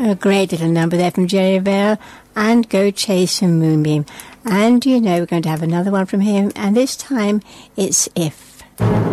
A great little number there from Jerry Vale, and Go Chase a Moonbeam. And, we're going to have another one from him, and this time it's If.